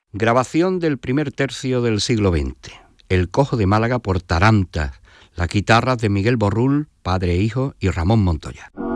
Grabación del primer tercio del siglo XX. El Cojo de Málaga por Tarantas. Las guitarras de Miguel Borrul, padre e hijo, y Ramón Montoya.